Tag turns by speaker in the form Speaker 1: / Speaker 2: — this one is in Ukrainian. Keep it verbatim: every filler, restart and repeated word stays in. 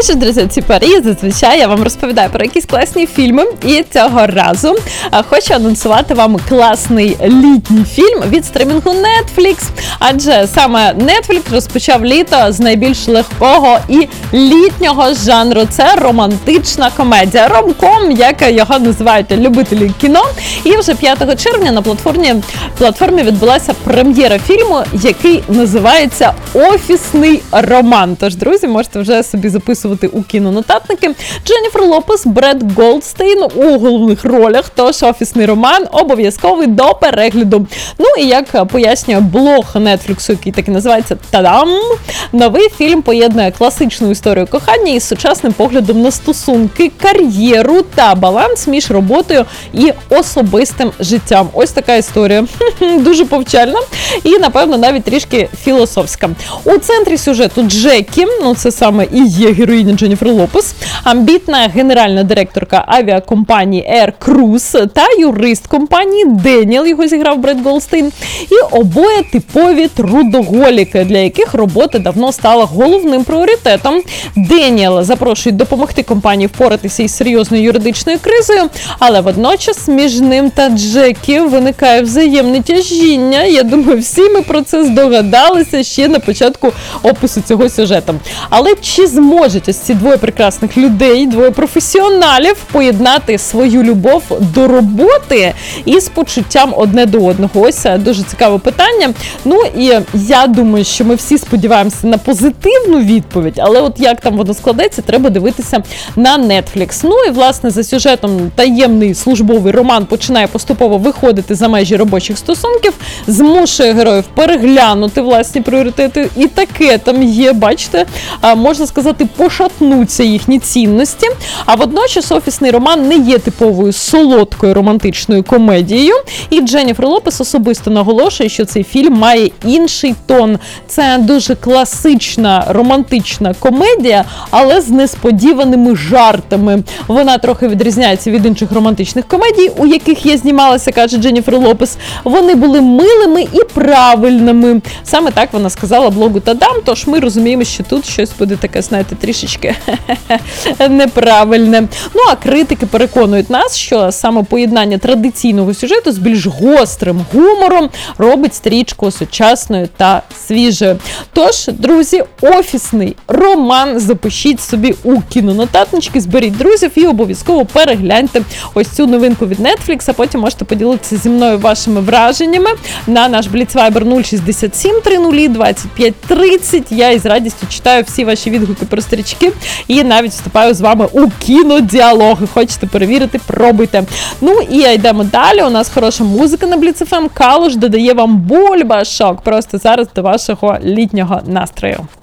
Speaker 1: що, друзі, ці парі, зазвичай я вам розповідаю про якісь класні фільми, і цього разу хочу анонсувати вам класний літній фільм від стримінгу Netflix, адже саме Netflix розпочав літо з найбільш легкого і літнього жанру. Це романтична комедія, ромком, як його називають любителі кіно. І вже п'ятого червня на платформі, платформі відбулася прем'єра фільму, який називається «Офісний роман». Тож, друзі, можете вже собі записувати у кінонотатники. Дженніфер Лопес, Бред Голдстейн у головних ролях, тож «Офісний роман» обов'язковий до перегляду. Ну і як пояснює блог Netflix, який так і називається «Тадам!», новий фільм поєднує класичну історію кохання із сучасним поглядом на стосунки, кар'єру та баланс між роботою і особистим життям. Ось така історія. Дуже повчальна і, напевно, навіть трішки філософська. У центрі сюжету Джекі, ну це саме і є героїня Дженніфер Лопес, амбітна генеральна директорка авіакомпанії Air Cruise та юрист компанії Деніел, його зіграв Бред Голдстейн, і обоє типові трудоголіки, для яких робота давно стала головним пріоритетом. Деніел запрошує допомогти компанії впоратися із серйозною юридичною кризою, але водночас між ним та Джекі виникає взаємне тяжіння. Я думаю, всі ми про це здогадалися ще на початку опису цього сюжету. Але чи зможуть ось ці двоє прекрасних людей, двоє професіоналів поєднати свою любов до роботи із почуттям одне до одного? Ось дуже цікаве питання. Ну і я думаю, що ми всі сподіваємося на позитивну відповідь, але от як там воно складеться, треба дивитися на Netflix. Ну і, власне, за сюжетом таємний службовий роман починає поступово виходити за межі робочих стосунків, змушує героїв переглянути власні пріоритети, і таке там є, бачите, можна сказати, пошатнуться їхні цінності. А водночас «Офісний роман» не є типовою солодкою романтичною комедією, і Дженніфер Лопес особисто наголошує, що цей фільм має інший тон. Це дуже класична романтична комедія, але з несподіваними жартами. Вона трохи відрізняється від інших романтичних комедій, у яких я знімалася, каже Дженніфер Лопес. Вони були милими і правильними. Саме так вона сказала блогу Тадам, тож ми розуміємо, що тут щось буде таке, знаєте, трішечки неправильне. Ну, а критики переконують нас, що саме поєднання традиційного сюжету з більш гострим гумором робить стрічку сучасною та свіжою. Тож, друзі, «Офісний роман» запишіть собі у кінонотатнички, зберіть друзів і обов'язково перегляньте ось цю новинку від Netflix, а потім можете поділитися зі мною вашими враженнями на наш Бліц-Вайбер нуль шістдесят сім тридцять двадцять п'ять тридцять. Я із радістю читаю всі ваші відгуки про стрічки і навіть вступаю з вами у кінодіалоги. Хочете перевірити, пробуйте. Ну і йдемо далі. У нас хороша музика на Бліц еф ем. Калуш додає вам бульбашок просто зараз до вашого літнього настрою.